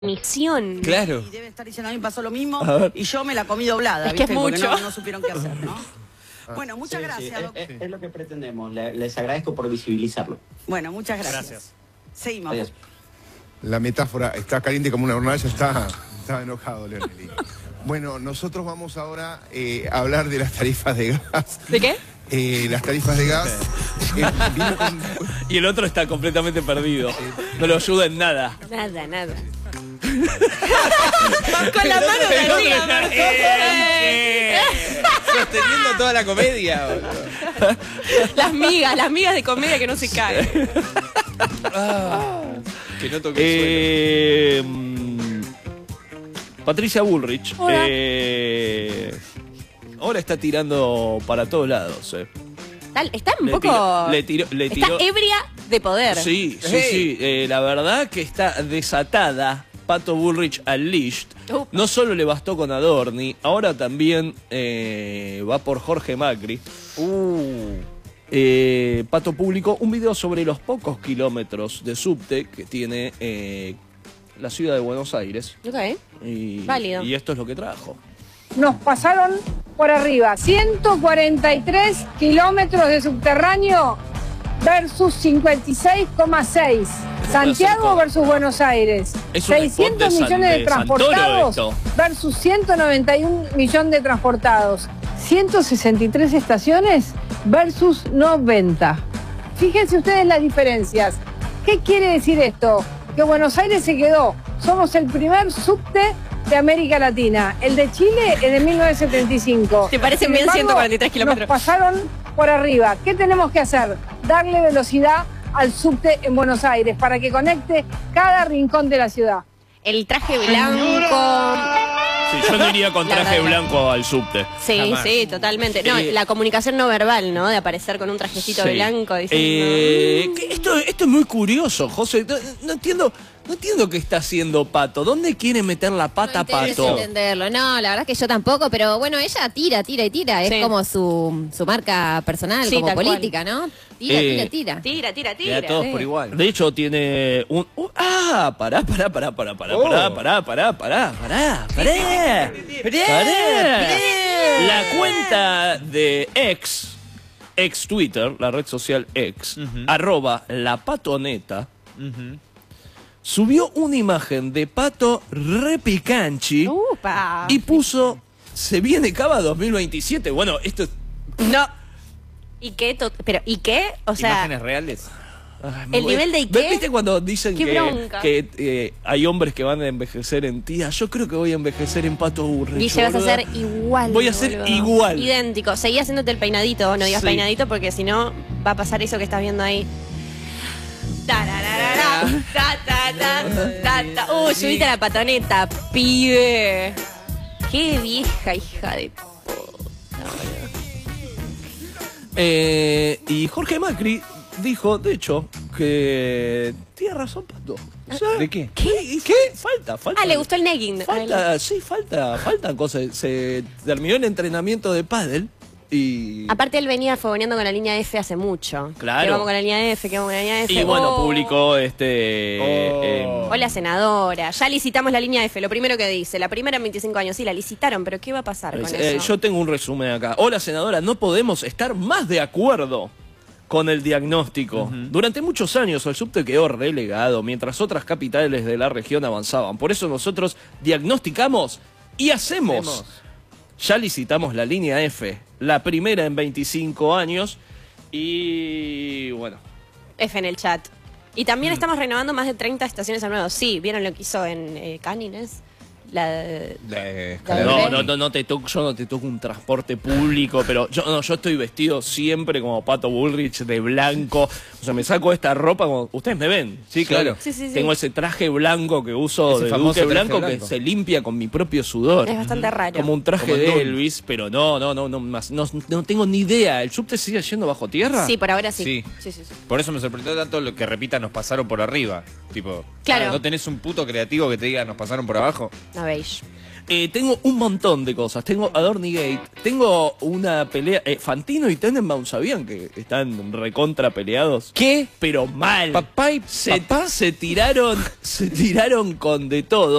misión. Claro. Y debe estar diciendo, a mí me pasó lo mismo y yo me la comí doblada, Es que ¿viste? es Porque mucho. no supieron qué hacer, ¿no? Bueno, muchas gracias. Es lo que pretendemos. Les agradezco por visibilizarlo. Bueno, muchas gracias. Seguimos. Adiós. La metáfora está caliente como una hornalla, está enojado, Leoneli. Bueno, nosotros vamos ahora a hablar de las tarifas de gas. ¿De qué? Las tarifas de gas. Vino con- Y el otro está completamente perdido. No lo ayuda en nada. Nada, nada. Con la mano de arriba, Marco. Sosteniendo toda la comedia. Las migas de comedia que no se caen. Que no toque el suelo. Patricia Bullrich. Hola. Ahora está tirando para todos lados. Está un Le poco... tiró- le Está tiró- ebria de poder. Sí, sí, sí. La verdad que está desatada. Pato Bullrich unleashed. Upa. No solo le bastó con Adorni, ahora también va por Jorge Macri. Pato publicó un video sobre los pocos kilómetros de subte que tiene la ciudad de Buenos Aires. Ok. Y, Válido. y esto es lo que trajo. Nos pasaron por arriba 143 kilómetros de subterráneo versus 56,6. Santiago versus Buenos Aires. Es un spot 600 de millones de Santoro transportados esto. versus 191 millones de transportados. 163 estaciones versus 90. Fíjense ustedes las diferencias. ¿Qué quiere decir esto? Que Buenos Aires se quedó. Somos el primer subte de América Latina. El de Chile es de 1975. ¿Te parecen Sin bien embargo, 143 kilómetros? Nos pasaron por arriba. ¿Qué tenemos que hacer? Darle velocidad al subte en Buenos Aires para que conecte cada rincón de la ciudad. El traje blanco. Sí, yo no iría con La traje verdad. blanco al subte. Sí, Jamás. sí, totalmente. No, la comunicación no verbal, ¿no? De aparecer con un trajecito Sí. blanco diciendo... Que esto es muy curioso, José. No entiendo qué está haciendo Pato. ¿Dónde quiere meter la pata No interesa Pato? entenderlo. No, la verdad es que yo tampoco, pero bueno, ella tira. Sí. Es como su marca personal, Sí, como tal política, ¿no? Tira. Tira. Le da todos por igual. De hecho, tiene un... pará. La cuenta de ex Twitter, la red social ex, @lapatoneta, subió una imagen de Pato repicanchi ¡Upa! y puso, se viene Cava 2027. Bueno, esto... No. ¿Y qué? ¿Y qué? O sea... Imágenes reales. Ay, ¿El nivel de qué? ¿Viste cuando dicen Qué bronca. que hay hombres que van a envejecer en tía? Yo creo que voy a envejecer en Pato Bullrich. Guille, vas a boluda. ser igual. Voy a ser boludo. igual. Idéntico. Seguí haciéndote el peinadito, no digas Sí. peinadito porque si no va a pasar eso que estás viendo ahí. Tarararara, ta. Subite a la patoneta, pibe. Qué vieja hija de... Y Jorge Macri dijo, de hecho, que tiene razón, Pato. O sea, ¿De qué? ¿Qué? Falta. Ah, le gustó el negging. Faltan cosas. Se terminó el entrenamiento de pádel y... Aparte él venía fogoneando con la línea F hace mucho. Claro. Que vamos con la línea F, que vamos con la línea F. Y bueno, Oh. publicó Hola, senadora. Ya licitamos la línea F. Lo primero que dice, la primera en 25 años. Sí, la licitaron, pero ¿qué va a pasar con eso? Yo tengo un resumen acá. Hola, senadora, no podemos estar más de acuerdo con el diagnóstico. Durante muchos años el subte quedó relegado mientras otras capitales de la región avanzaban. Por eso nosotros diagnosticamos y hacemos. Ya licitamos la línea F, la primera en 25 años y bueno. F en el chat. Y también estamos renovando más de 30 estaciones al nuevo. Sí, ¿vieron lo que hizo en Canines? No, yo no te toco un transporte público, pero yo estoy vestido siempre como Pato Bullrich de blanco. O sea, me saco esta ropa como ustedes me ven, sí, claro. Sí. Tengo ese traje blanco que uso Ese de famoso Duque traje blanco que blanco. se limpia con mi propio sudor. Es bastante raro. Como un traje Como el de Dune. Elvis, pero no tengo ni idea. ¿El subte sigue yendo bajo tierra? Sí, por ahora sí. Sí. Por eso me sorprendió tanto lo que repita nos pasaron por arriba. Tipo, Claro. ¿no tenés un puto creativo que te diga nos pasaron por abajo? No veis. tengo un montón de cosas. Tengo Adornigate, tengo una pelea. Fantino y Tenenbaum, ¿sabían que están recontra peleados? ¿Qué? Pero mal. Papá y Se tiraron con de todo.